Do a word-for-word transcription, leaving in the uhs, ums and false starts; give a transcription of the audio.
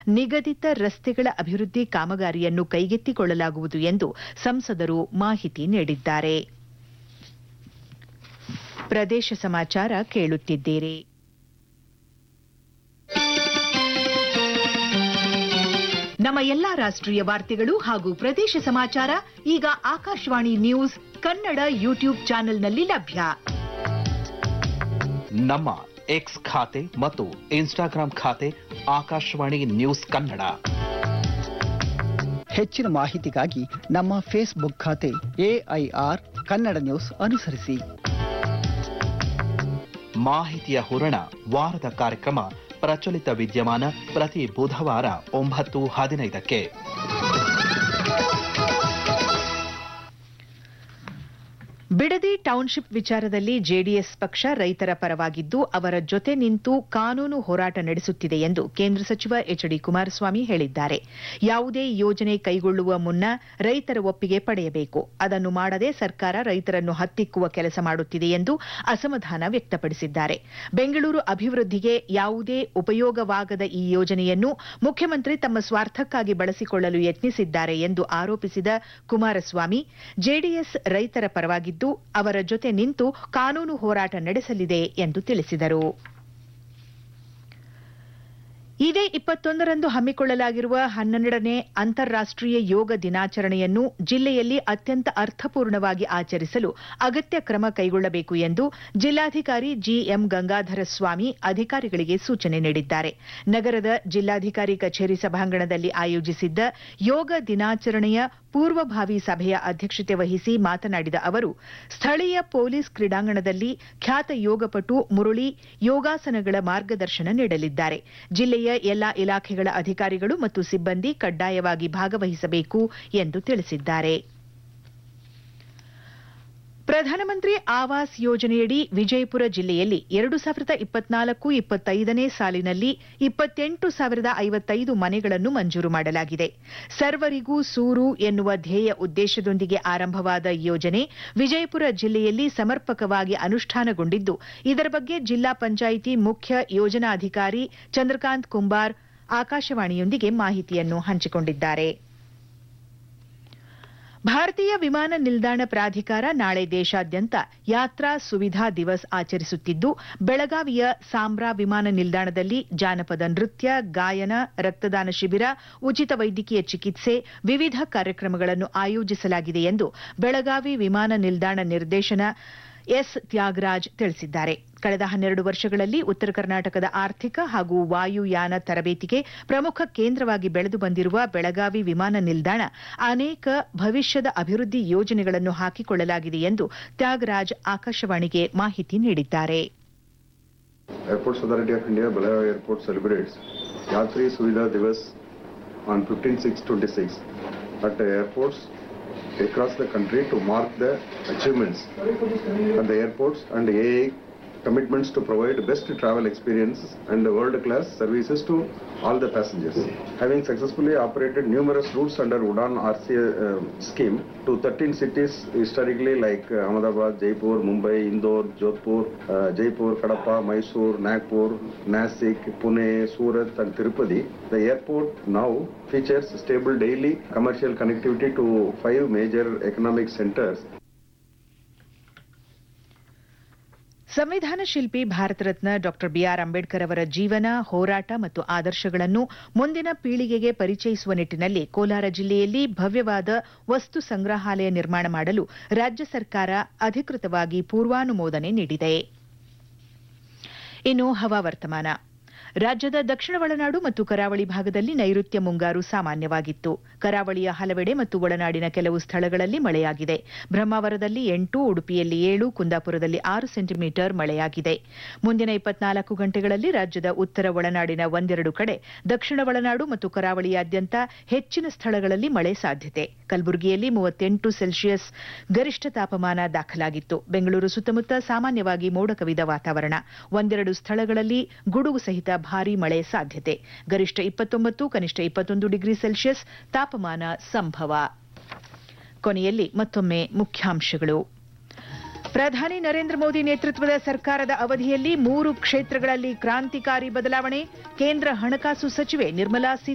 ನಿಗದಿತ ರಸ್ತೆಗಳ ಅಭಿವೃದ್ಧಿ ಕಾಮಗಾರಿಯನ್ನು ಕೈಗೆತ್ತಿಕೊಳ್ಳಲಾಗುವುದು ಎಂದು ಸಂಸದರು ಮಾಹಿತಿ ನೀಡಿದ್ದಾರೆ. ಪ್ರದೇಶ ಸಮಾಚಾರ ಕೇಳುತ್ತಿದ್ದೀರಿ. ನಮ್ಮ ಎಲ್ಲಾ ರಾಷ್ಟ್ರೀಯ ವಾರ್ತೆಗಳು ಹಾಗೂ ಪ್ರದೇಶ ಸಮಾಚಾರ ಈಗ ಆಕಾಶವಾಣಿ ನ್ಯೂಸ್ ಕನ್ನಡ ಯೂಟ್ಯೂಬ್ ಚಾನೆಲ್ನಲ್ಲಿ ಲಭ್ಯ. ನಮ್ಮ ಎಕ್ಸ್ ಖಾತೆ ಮತ್ತು ಇನ್ಸ್ಟಾಗ್ರಾಂ ಖಾತೆ ಆಕಾಶವಾಣಿ ನ್ಯೂಸ್ ಕನ್ನಡ. ಹೆಚ್ಚಿನ ಮಾಹಿತಿಗಾಗಿ ನಮ್ಮ ಫೇಸ್ಬುಕ್ ಖಾತೆ ಎಐಆರ್ ಕನ್ನಡ ನ್ಯೂಸ್ ಅನುಸರಿಸಿ. ಮಾಹಿತಿಯ ಹೂರಣ ವಾರದ ಕಾರ್ಯಕ್ರಮ ಪ್ರಚಲಿತ ವಿದ್ಯಮಾನ ಪ್ರತಿ ಬುಧವಾರ ಒಂಬತ್ತು ಹದಿನೈದಕ್ಕೆ. ಬಿಡದಿ ಟೌನ್ಶಿಪ್ ವಿಚಾರದಲ್ಲಿ ಜೆಡಿಎಸ್ ಪಕ್ಷ ರೈತರ ಪರವಾಗಿದ್ದು ಅವರ ಜೊತೆ ನಿಂತು ಕಾನೂನು ಹೋರಾಟ ನಡೆಸುತ್ತಿದೆ ಎಂದು ಕೇಂದ್ರ ಸಚಿವ ಎಚ್ ಡಿ ಕುಮಾರಸ್ವಾಮಿ ಹೇಳಿದ್ದಾರೆ. ಯಾವುದೇ ಯೋಜನೆ ಕೈಗೊಳ್ಳುವ ಮುನ್ನ ರೈತರ ಒಪ್ಪಿಗೆ ಪಡೆಯಬೇಕು. ಅದನ್ನು ಮಾಡದೆ ಸರ್ಕಾರ ರೈತರನ್ನು ಹತ್ತಿಕ್ಕುವ ಕೆಲಸ ಮಾಡುತ್ತಿದೆ ಎಂದು ಅಸಮಾಧಾನ ವ್ಯಕ್ತಪಡಿಸಿದ್ದಾರೆ. ಬೆಂಗಳೂರು ಅಭಿವೃದ್ಧಿಗೆ ಯಾವುದೇ ಉಪಯೋಗವಾಗದ ಈ ಯೋಜನೆಯನ್ನು ಮುಖ್ಯಮಂತ್ರಿ ತಮ್ಮ ಸ್ವಾರ್ಥಕ್ಕಾಗಿ ಬಳಸಿಕೊಳ್ಳಲು ಯತ್ನಿಸಿದ್ದಾರೆ ಎಂದು ಆರೋಪಿಸಿದ ಕುಮಾರಸ್ವಾಮಿ, ಜೆಡಿಎಸ್ ರೈತರ ಪರವಾಗಿದ್ದು ಅವರ ಜೊತೆ ನಿಂತು ಕಾನೂನು ಹೋರಾಟ ನಡೆಸಲಿದೆ ಎಂದು ತಿಳಿಸಿದರು. ಇದೇ ಇಪ್ಪತ್ತೊಂದರಂದು ಹಮ್ಮಿಕೊಳ್ಳಲಾಗಿರುವ ಹನ್ನೆರಡನೇ ಅಂತಾರಾಷ್ಟೀಯ ಯೋಗ ದಿನಾಚರಣೆಯನ್ನು ಜಿಲ್ಲೆಯಲ್ಲಿ ಅತ್ಯಂತ ಅರ್ಥಪೂರ್ಣವಾಗಿ ಆಚರಿಸಲು ಅಗತ್ಯ ಕ್ರಮ ಕೈಗೊಳ್ಳಬೇಕು ಎಂದು ಜಿಲ್ಲಾಧಿಕಾರಿ ಜಿಎಂ ಗಂಗಾಧರ ಸ್ವಾಮಿ ಅಧಿಕಾರಿಗಳಿಗೆ ಸೂಚನೆ ನೀಡಿದ್ದಾರೆ. ನಗರದ ಜಿಲ್ಲಾಧಿಕಾರಿ ಕಚೇರಿ ಸಭಾಂಗಣದಲ್ಲಿ ಆಯೋಜಿಸಿದ್ದ ಯೋಗ ದಿನಾಚರಣೆಯ ಪೂರ್ವಭಾವಿ ಸಭೆಯ ಅಧ್ಯಕ್ಷತೆ ವಹಿಸಿ ಮಾತನಾಡಿದ ಅವರು, ಸ್ಥಳೀಯ ಪೊಲೀಸ್ ಕ್ರೀಡಾಂಗಣದಲ್ಲಿ ಖ್ಯಾತ ಯೋಗಪಟು ಮುರಳಿ ಯೋಗಾಸನಗಳ ಮಾರ್ಗದರ್ಶನ ನೀಡಲಿದ್ದಾರೆ. ಜಿಲ್ಲೆಯ ಎಲ್ಲಾ ಇಲಾಖೆಗಳ ಅಧಿಕಾರಿಗಳು ಮತ್ತು ಸಿಬ್ಬಂದಿ ಕಡ್ಡಾಯವಾಗಿ ಭಾಗವಹಿಸಬೇಕು ಎಂದು ತಿಳಿಸಿದ್ದಾರೆ. ಪ್ರಧಾನಮಂತ್ರಿ ಆವಾಸ್ ಯೋಜನೆಯಡಿ ವಿಜಯಪುರ ಜಿಲ್ಲೆಯಲ್ಲಿ ಎರಡು ಸಾವಿರದ ಇಪ್ಪತ್ನಾಲ್ಕು ಇಪ್ಪತ್ತೈದನೇ ಸಾಲಿನಲ್ಲಿ ಇಪ್ಪತ್ತೆಂಟು ಸಾವಿರದ ಐವತ್ತೈದು ಮನೆಗಳನ್ನು ಮಂಜೂರು ಮಾಡಲಾಗಿದೆ. ಸರ್ವರಿಗೂ ಸೂರು ಎನ್ನುವ ಧ್ಯೇಯ ಉದ್ದೇಶದೊಂದಿಗೆ ಆರಂಭವಾದ ಯೋಜನೆ ವಿಜಯಪುರ ಜಿಲ್ಲೆಯಲ್ಲಿ ಸಮರ್ಪಕವಾಗಿ ಅನುಷ್ಠಾನಗೊಂಡಿದ್ದು, ಇದರ ಬಗ್ಗೆ ಜಿಲ್ಲಾ ಪಂಚಾಯಿತಿ ಮುಖ್ಯ ಯೋಜನಾಧಿಕಾರಿ ಚಂದ್ರಕಾಂತ್ ಕುಂಬಾರ್ ಆಕಾಶವಾಣಿಯೊಂದಿಗೆ ಮಾಹಿತಿಯನ್ನು ಹಂಚಿಕೊಂಡಿದ್ದಾರೆ. ಭಾರತೀಯ ವಿಮಾನ ನಿಲ್ದಾಣ ಪ್ರಾಧಿಕಾರ ನಾಳೆ ದೇಶಾದ್ಯಂತ ಯಾತ್ರಾ ಸುವಿಧಾ ದಿವಸ್ ಆಚರಿಸುತ್ತಿದ್ದು, ಬೆಳಗಾವಿಯ ಸಾಂಬ್ರಾ ವಿಮಾನ ನಿಲ್ದಾಣದಲ್ಲಿ ಜಾನಪದ ನೃತ್ಯ, ಗಾಯನ, ರಕ್ತದಾನ ಶಿಬಿರ, ಉಚಿತ ವೈದ್ಯಕೀಯ ಚಿಕಿತ್ಸೆ, ವಿವಿಧ ಕಾರ್ಯಕ್ರಮಗಳನ್ನು ಆಯೋಜಿಸಲಾಗಿದೆ ಎಂದು ಬೆಳಗಾವಿ ವಿಮಾನ ನಿಲ್ದಾಣ ನಿರ್ದೇಶನ ಎಸ್ ತ್ಯಾಗರಾಜ್ ತಿಳಿಸಿದ್ದಾರೆ. ಕಳೆದ ಹನ್ನೆರಡು ವರ್ಷಗಳಲ್ಲಿ ಉತ್ತರ ಕರ್ನಾಟಕದ ಆರ್ಥಿಕ ಹಾಗೂ ವಾಯುಯಾನ ತರಬೇತಿಗೆ ಪ್ರಮುಖ ಕೇಂದ್ರವಾಗಿ ಬೆಳೆದು ಬಂದಿರುವ ಬೆಳಗಾವಿ ವಿಮಾನ ನಿಲ್ದಾಣ ಅನೇಕ ಭವಿಷ್ಯದ ಅಭಿವೃದ್ಧಿ ಯೋಜನೆಗಳನ್ನು ಹಾಕಿಕೊಳ್ಳಲಾಗಿದೆ ಎಂದು ತ್ಯಾಗರಾಜ್ ಆಕಾಶವಾಣಿಗೆ ಮಾಹಿತಿ ನೀಡಿದ್ದಾರೆ. Airports Authority of India, Belagavi Airport celebrates Yatri Suvidha Divas on fifteen six twenty-six at airports across the country to mark the achievements at the airports and A I commitments to provide best travel experience and world-class services to all the passengers. Having successfully operated numerous routes under Udan R C uh, scheme to thirteen cities historically like uh, Ahmedabad, Jaipur, Mumbai, Indore, Jodhpur, uh, Jaipur, Kadapa, Mysore, Nagpur, Nasik, Pune, Surat and Tirupati, the airport now features stable daily commercial connectivity to five major economic centers. ಸಂವಿಧಾನ ಶಿಲ್ಪಿ ಭಾರತ ರತ್ನ ಡಾ B R Ambedkar ಅವರ ಜೀವನ, ಹೋರಾಟ ಮತ್ತು ಆದರ್ಶಗಳನ್ನು ಮುಂದಿನ ಪೀಳಿಗೆಗೆ ಪರಿಚಯಿಸುವ ನಿಟ್ಟಿನಲ್ಲಿ ಕೋಲಾರ ಜಿಲ್ಲೆಯಲ್ಲಿ ಭವ್ಯವಾದ ವಸ್ತು ಸಂಗ್ರಹಾಲಯ ನಿರ್ಮಾಣ ಮಾಡಲು ರಾಜ್ಯ ಸರ್ಕಾರ ಅಧಿಕೃತವಾಗಿ ಪೂರ್ವಾನುಮೋದನೆ ನೀಡಿದೆ. ಇನ್ನು ಹವಾವರ್ತಮಾನ. ರಾಜ್ಯದ ದಕ್ಷಿಣ ಒಳನಾಡು ಮತ್ತು ಕರಾವಳಿ ಭಾಗದಲ್ಲಿ ನೈಋತ್ಯ ಮುಂಗಾರು ಸಾಮಾನ್ಯವಾಗಿತ್ತು. ಕರಾವಳಿಯ ಹಲವೆಡೆ ಮತ್ತು ಒಳನಾಡಿನ ಕೆಲವು ಸ್ಥಳಗಳಲ್ಲಿ ಮಳೆಯಾಗಿದೆ. ಬ್ರಹ್ಮಾವರದಲ್ಲಿ ಎಂಟು, ಉಡುಪಿಯಲ್ಲಿ ಏಳು, ಕುಂದಾಪುರದಲ್ಲಿ ಆರು ಸೆಂಟಿಮೀಟರ್ ಮಳೆಯಾಗಿದೆ. ಮುಂದಿನ ಇಪ್ಪತ್ನಾಲ್ಕು ಗಂಟೆಗಳಲ್ಲಿ ರಾಜ್ಯದ ಉತ್ತರ ಒಳನಾಡಿನ ಒಂದೆರಡು ಕಡೆ, ದಕ್ಷಿಣ ಒಳನಾಡು ಮತ್ತು ಕರಾವಳಿಯಾದ್ಯಂತ ಹೆಚ್ಚಿನ ಸ್ಥಳಗಳಲ್ಲಿ ಮಳೆ ಸಾಧ್ಯತೆ. ಕಲಬುರಗಿಯಲ್ಲಿ ಮೂವತ್ತೆಂಟು ಸೆಲ್ಸಿಯಸ್ ಗರಿಷ್ಠ ತಾಪಮಾನ ದಾಖಲಾಗಿತ್ತು. ಬೆಂಗಳೂರು ಸುತ್ತಮುತ್ತ ಸಾಮಾನ್ಯವಾಗಿ ಮೋಡ ಕವಿದ ವಾತಾವರಣ. ಒಂದೆರಡು ಸ್ಥಳಗಳಲ್ಲಿ ಗುಡುಗು ಸಹಿತ ಭಾರೀ ಮಳೆ ಸಾಧ್ಯತೆ. ಗರಿಷ್ಠ ಇಪ್ಪತ್ತೊಂಬತ್ತು, ಕನಿಷ್ಠ ಇಪ್ಪತ್ತೊಂದು ಡಿಗ್ರಿ ಸೆಲ್ಸಿಯಸ್ ತಾಪಮಾನ ಸಂಭವ. ಕೊನೆಯಲ್ಲಿ ಮತ್ತೊಮ್ಮೆ ಮುಖ್ಯಾಂಶಗಳು. ಪ್ರಧಾನಿ ನರೇಂದ್ರ ಮೋದಿ ನೇತೃತ್ವದ ಸರ್ಕಾರದ ಅವಧಿಯಲ್ಲಿ ಮೂರು ಕ್ಷೇತ್ರಗಳಲ್ಲಿ ಕ್ರಾಂತಿಕಾರಿ ಬದಲಾವಣೆ. ಕೇಂದ್ರ ಹಣಕಾಸು ಸಚಿವೆ ನಿರ್ಮಲಾ ಸೀತಾರಾಮನ್